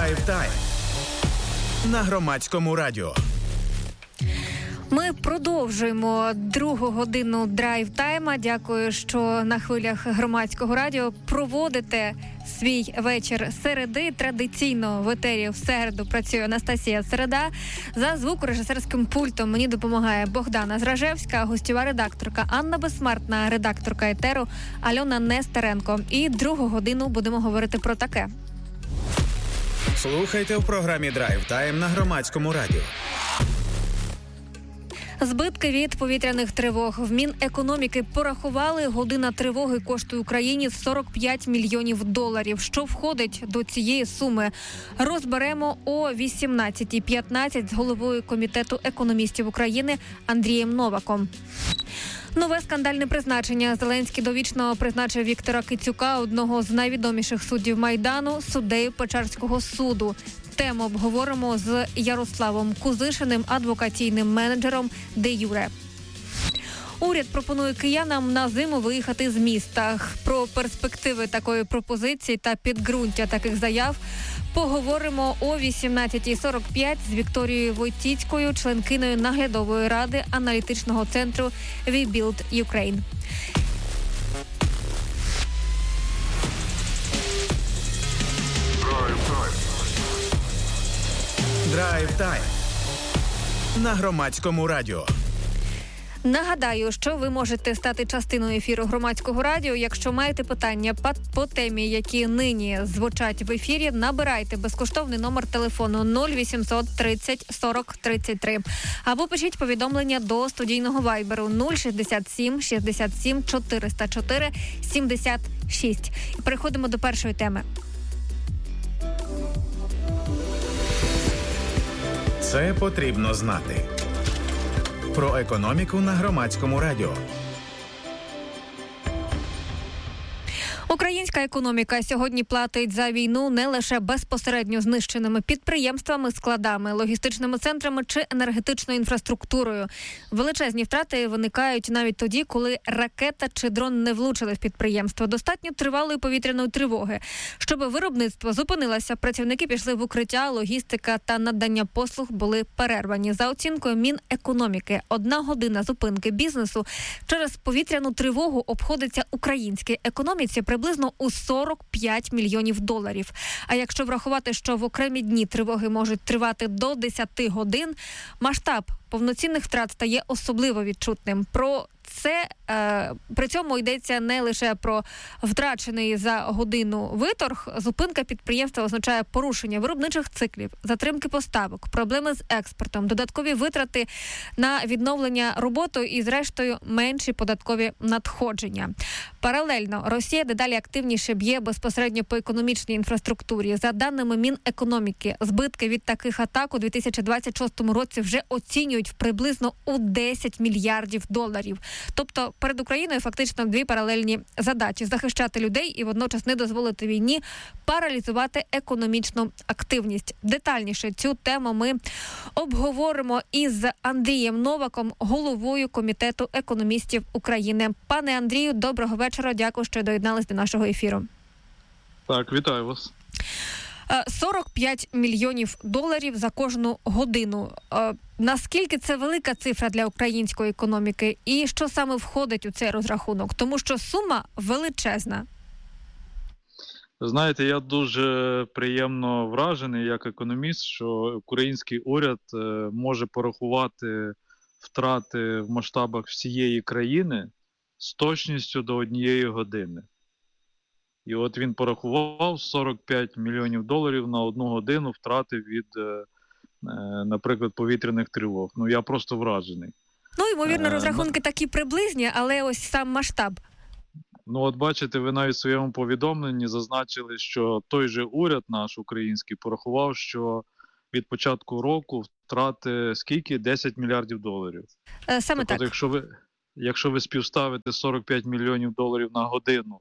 Драйв-тайм на Громадському радіо. Ми продовжуємо другу годину драйв-тайма. Дякую, що на хвилях Громадського радіо проводите свій вечір середи. Традиційно в етері в середу працює Анастасія Середа. За звукорежисерським пультом мені допомагає Богдана Зражевська, гостьова редакторка Анна Безсмертна, редакторка етеру Альона Нестеренко. І другу годину будемо говорити про таке. Слухайте в програмі Драйв-тайм на Громадському радіо. Збитки від повітряних тривог. В Мінекономіки порахували, година тривоги коштує Україні $45 мільйонів. Що входить до цієї суми? Розберемо о 18:15 з головою Комітету економістів України Андрієм Новаком. Нове скандальне призначення. Зеленський довічно призначив Віктора Кицюка, одного з найвідоміших суддів Майдану, суддею Печерського суду. Тему обговоримо з Ярославом Кузишиним, адвокаційним менеджером «Де Юре». Уряд пропонує киянам на зиму виїхати з міста. Про перспективи такої пропозиції та підґрунтя таких заяв поговоримо о 18:45 з Вікторією Войтіцькою, членкиною наглядової ради аналітичного центру «We Build Ukraine». Драйв-тайм на Громадському радіо. Нагадаю, що ви можете стати частиною ефіру Громадського радіо. Якщо маєте питання по темі, які нині звучать в ефірі, набирайте безкоштовний номер телефону 0800 30 40 33. Або пишіть повідомлення до студійного вайберу 067 67 404 76. І переходимо до першої теми. Це потрібно знати. Про економіку на Громадському радіо. Українська економіка сьогодні платить за війну не лише безпосередньо знищеними підприємствами, складами, логістичними центрами чи енергетичною інфраструктурою. Величезні втрати виникають навіть тоді, коли ракета чи дрон не влучили в підприємство. Достатньо тривалої повітряної тривоги. Щоб виробництво зупинилося, працівники пішли в укриття, логістика та надання послуг були перервані. За оцінкою Мінекономіки, 1 година зупинки бізнесу через повітряну тривогу обходиться українській економіці приблизно у $45 мільйонів. А якщо врахувати, що в окремі дні тривоги можуть тривати до 10 годин, масштаб повноцінних втрат стає особливо відчутним. При цьому йдеться не лише про втрачений за годину виторг. Зупинка підприємства означає порушення виробничих циклів, затримки поставок, проблеми з експортом, додаткові витрати на відновлення роботи і, зрештою, менші податкові надходження. Паралельно Росія дедалі активніше б'є безпосередньо по економічній інфраструктурі. За даними Мінекономіки, збитки від таких атак у 2026 році вже оцінюють приблизно у $10 мільярдів. Тобто перед Україною фактично дві паралельні задачі – захищати людей і водночас не дозволити війні паралізувати економічну активність. Детальніше цю тему ми обговоримо із Андрієм Новаком, головою Комітету економістів України. Пане Андрію, доброго вечора. Дякую, що доєднались до нашого ефіру. Так, вітаю вас. $45 мільйонів за кожну годину. Наскільки це велика цифра для української економіки? І що саме входить у цей розрахунок? Тому що сума величезна. Знаєте, я дуже приємно вражений як економіст, що український уряд може порахувати втрати в масштабах всієї країни з точністю до 1 години. І от він порахував $45 мільйонів на 1 годину втрати від, наприклад, повітряних тривог. Ну, я просто вражений. Ну, ймовірно, розрахунки такі приблизні, але ось сам масштаб. Ну, от бачите, ви навіть в своєму повідомленні зазначили, що той же уряд наш український порахував, що від початку року втрати скільки? $10 мільярдів. Саме так. Якщо ви співставите $45 мільйонів на годину,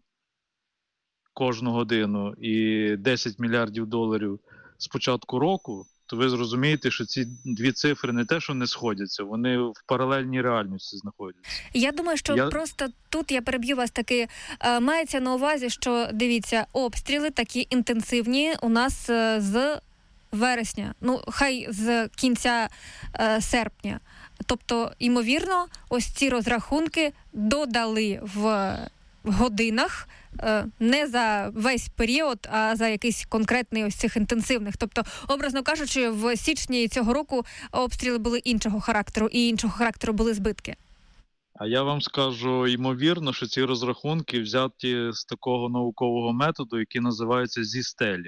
кожну годину, і $10 мільярдів з початку року, то ви зрозумієте, що ці дві цифри не те, що не сходяться, вони в паралельній реальності знаходяться. Я думаю, що просто тут, я переб'ю вас таки, мається на увазі, що, дивіться, обстріли такі інтенсивні у нас з вересня, хай з кінця серпня. Тобто, ймовірно, ось ці розрахунки додали в годинах не за весь період, а за якийсь конкретний ось цих інтенсивних. Тобто, образно кажучи, в січні цього року обстріли були іншого характеру, і іншого характеру були збитки. А я вам скажу, ймовірно, що ці розрахунки взяті з такого наукового методу, який називається зі стелі.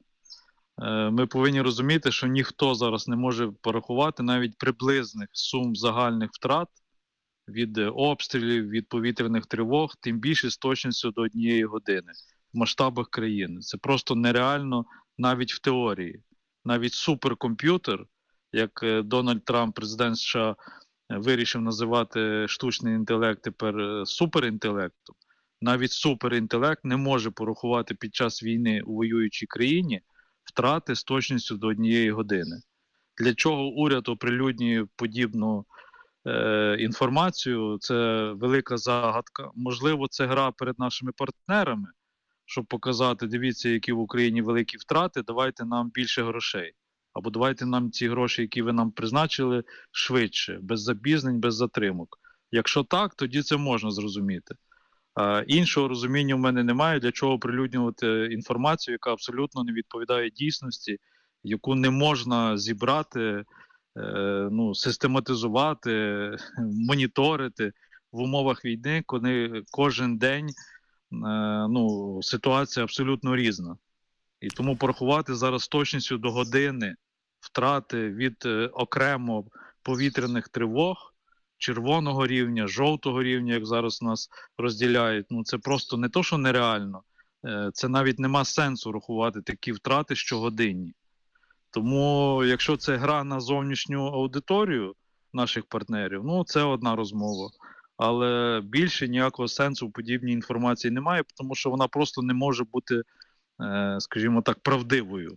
Ми повинні розуміти, що ніхто зараз не може порахувати навіть приблизних сум загальних втрат від обстрілів, від повітряних тривог, тим більше з точністю до 1 години в масштабах країни. Це просто нереально навіть в теорії. Навіть суперкомп'ютер, як Дональд Трамп, президент США, вирішив називати штучний інтелект тепер суперінтелектом, навіть суперінтелект не може порахувати під час війни у воюючій країні втрати з точністю до 1 години. Для чого уряд оприлюднює подібну інформацію, це велика загадка. Можливо, це гра перед нашими партнерами, щоб показати, дивіться, які в Україні великі втрати, давайте нам більше грошей. Або давайте нам ці гроші, які ви нам призначили, швидше, без запізнень, без затримок. Якщо так, тоді це можна зрозуміти. Іншого розуміння в мене немає, для чого оприлюднювати інформацію, яка абсолютно не відповідає дійсності, яку не можна зібрати, систематизувати, моніторити в умовах війни, коли кожен день ситуація абсолютно різна. І тому порахувати зараз з точністю до години втрати від окремо повітряних тривог, червоного рівня, жовтого рівня, як зараз нас розділяють, це просто не то, що нереально, це навіть нема сенсу рахувати такі втрати щогодинні. Тому, якщо це гра на зовнішню аудиторію наших партнерів, це одна розмова. Але більше ніякого сенсу в подібній інформації немає, тому що вона просто не може бути, скажімо так, правдивою.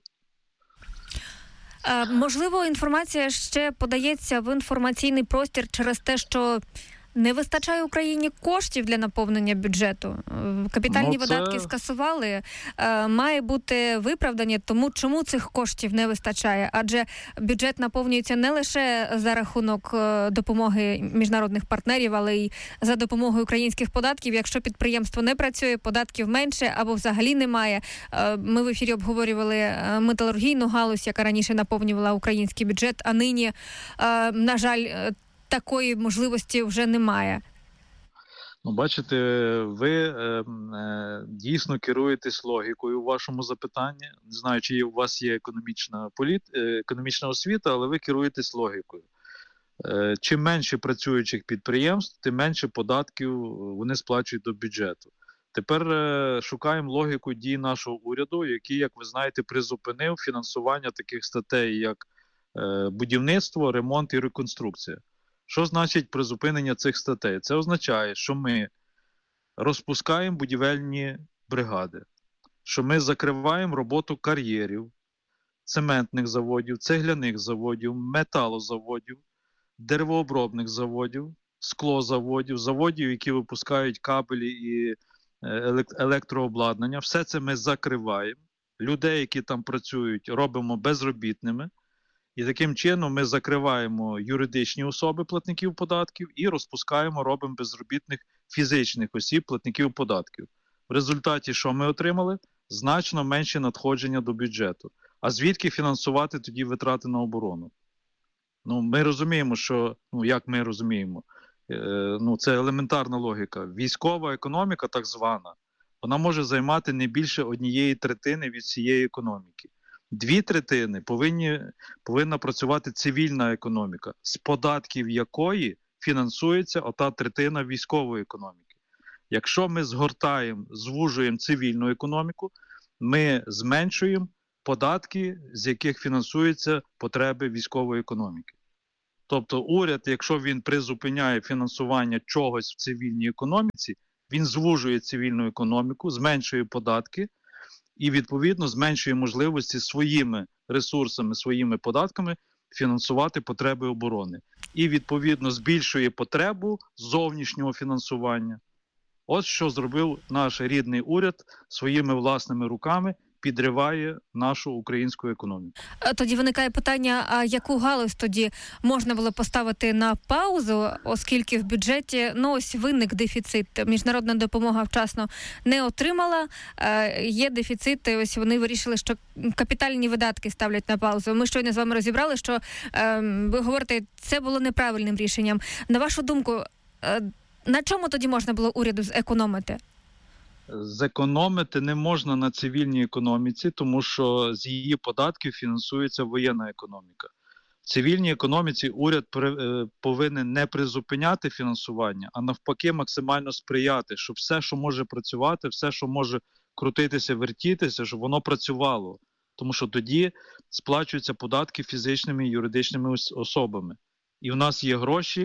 Можливо, інформація ще подається в інформаційний простір через те, що не вистачає Україні коштів для наповнення бюджету. Капітальні видатки скасували. Має бути виправдання тому, чому цих коштів не вистачає. Адже бюджет наповнюється не лише за рахунок допомоги міжнародних партнерів, але й за допомогою українських податків. Якщо підприємство не працює, податків менше або взагалі немає. Ми в ефірі обговорювали металургійну галузь, яка раніше наповнювала український бюджет, а нині, на жаль, такої можливості вже немає. Бачите, ви дійсно керуєтесь логікою у вашому запитанні. Не знаю, чи у вас є економічна освіта, але ви керуєтесь логікою. Чим менше працюючих підприємств, тим менше податків вони сплачують до бюджету. Тепер шукаємо логіку дій нашого уряду, який, як ви знаєте, призупинив фінансування таких статей, як будівництво, ремонт і реконструкція. Що значить призупинення цих статей? Це означає, що ми розпускаємо будівельні бригади, що ми закриваємо роботу кар'єрів, цементних заводів, цегляних заводів, металозаводів, деревообробних заводів, склозаводів, заводів, які випускають кабелі і електрообладнання. Все це ми закриваємо. Людей, які там працюють, робимо безробітними. І таким чином ми закриваємо юридичні особи платників податків і розпускаємо, робимо безробітних фізичних осіб платників податків. В результаті що ми отримали? Значно менше надходження до бюджету. А звідки фінансувати тоді витрати на оборону? Ми розуміємо, що, як ми розуміємо, це елементарна логіка. Військова економіка, так звана, вона може займати не більше 1/3 від всієї економіки. 2/3 повинна працювати цивільна економіка, з податків якої фінансується ота третина військової економіки. Якщо ми згортаємо, звужуємо цивільну економіку, ми зменшуємо податки, з яких фінансуються потреби військової економіки. Тобто уряд, якщо він призупиняє фінансування чогось в цивільній економіці, він звужує цивільну економіку, зменшує податки, і, відповідно, зменшує можливості своїми ресурсами, своїми податками фінансувати потреби оборони. І, відповідно, збільшує потребу зовнішнього фінансування. Ось що зробив наш рідний уряд своїми власними руками підриває нашу українську економіку. Тоді виникає питання, а яку галузь тоді можна було поставити на паузу, оскільки в бюджеті, ось виник дефіцит. Міжнародна допомога вчасно не отримала, є дефіцит, ось вони вирішили, що капітальні видатки ставлять на паузу. Ми щойно з вами розібрали, що ви говорите, це було неправильним рішенням. На вашу думку, на чому тоді можна було уряду зекономити? Зекономити не можна на цивільній економіці, тому що з її податків фінансується воєнна економіка. В цивільній економіці уряд повинен не призупиняти фінансування, а навпаки максимально сприяти, щоб все, що може працювати, все, що може крутитися, вертітися, щоб воно працювало. Тому що тоді сплачуються податки фізичними і юридичними особами. І в нас є гроші,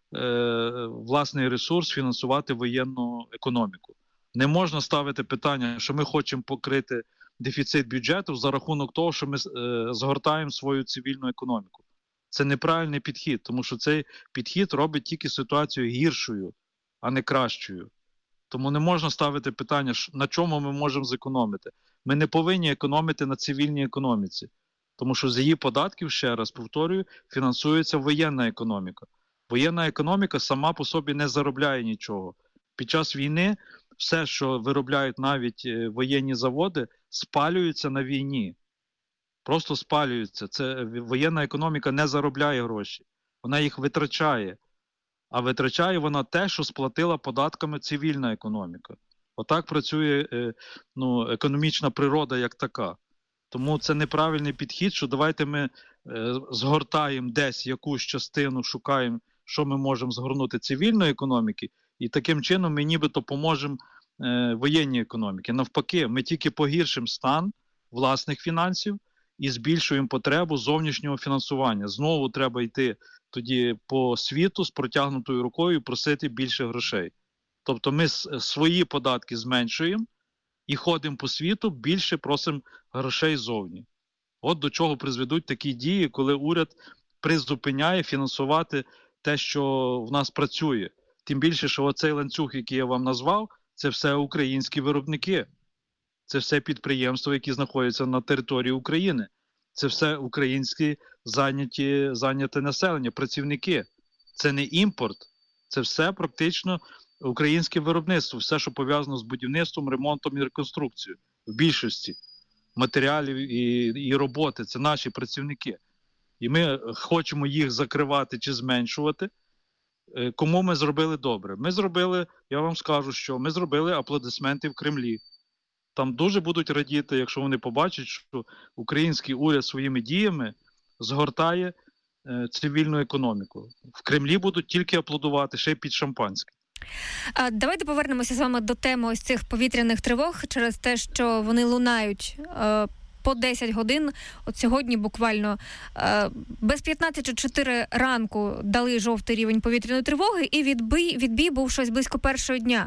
власний ресурс фінансувати воєнну економіку. Не можна ставити питання, що ми хочемо покрити дефіцит бюджету за рахунок того, що ми згортаємо свою цивільну економіку. Це неправильний підхід, тому що цей підхід робить тільки ситуацію гіршою, а не кращою. Тому не можна ставити питання, на чому ми можемо зекономити. Ми не повинні економити на цивільній економіці, тому що з її податків, ще раз повторюю, фінансується воєнна економіка. Воєнна економіка сама по собі не заробляє нічого. Під час війни все, що виробляють навіть воєнні заводи, спалюється на війні. Просто спалюється. Воєнна економіка не заробляє гроші. Вона їх витрачає. А витрачає вона те, що сплатила податками цивільна економіка. Отак працює економічна природа як така. Тому це неправильний підхід, що давайте ми згортаємо десь якусь частину, шукаємо, що ми можемо згорнути цивільної економіки, і таким чином ми нібито поможемо воєнній економіці. Навпаки, ми тільки погіршимо стан власних фінансів і збільшуємо потребу зовнішнього фінансування. Знову треба йти тоді по світу з протягнутою рукою і просити більше грошей. Тобто ми свої податки зменшуємо і ходимо по світу, більше просимо грошей ззовні. От до чого призведуть такі дії, коли уряд призупиняє фінансувати те, що в нас працює. Тим більше, що оцей ланцюг, який я вам назвав, це все українські виробники. Це все підприємства, які знаходяться на території України. Це все українське зайняте населення, працівники. Це не імпорт, це все практично українське виробництво. Все, що пов'язано з будівництвом, ремонтом і реконструкцією. В більшості матеріалів і роботи. Це наші працівники. І ми хочемо їх закривати чи зменшувати. Кому ми зробили добре? Ми зробили, я вам скажу, що ми зробили аплодисменти в Кремлі. Там дуже будуть радіти, якщо вони побачать, що український уряд своїми діями згортає цивільну економіку. В Кремлі будуть тільки аплодувати, ще й під шампанське. Давайте повернемося з вами до теми ось цих повітряних тривог через те, що вони лунають по 10 годин. От сьогодні буквально без 15:04 ранку дали жовтий рівень повітряної тривоги, і відбій був щось близько першого дня.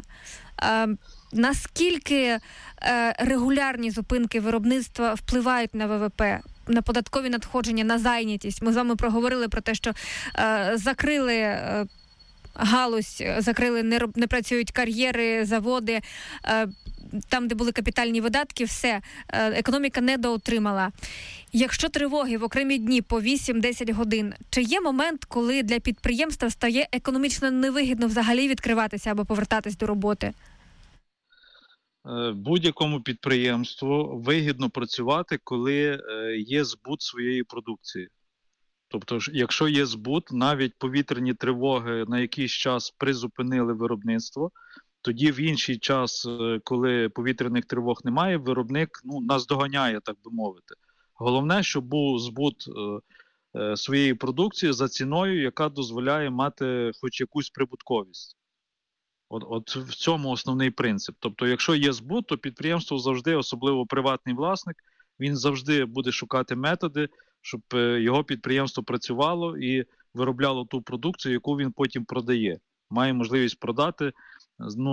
Наскільки регулярні зупинки виробництва впливають на ВВП, на податкові надходження, на зайнятість? Ми з вами проговорили про те, що закрили галузь, закрили, не працюють кар'єри, заводи, там, де були капітальні видатки, все, економіка недоотримала. Якщо тривоги в окремі дні по 8-10 годин, чи є момент, коли для підприємства стає економічно невигідно взагалі відкриватися або повертатись до роботи? Будь-якому підприємству вигідно працювати, коли є збут своєї продукції. Тобто, якщо є збут, навіть повітряні тривоги на якийсь час призупинили виробництво, тоді в інший час, коли повітряних тривог немає, виробник наздоганяє, так би мовити. Головне, щоб був збут своєї продукції за ціною, яка дозволяє мати хоч якусь прибутковість. От в цьому основний принцип. Тобто, якщо є збут, то підприємство завжди, особливо приватний власник, він завжди буде шукати методи, щоб його підприємство працювало і виробляло ту продукцію, яку він потім продає. Має можливість продати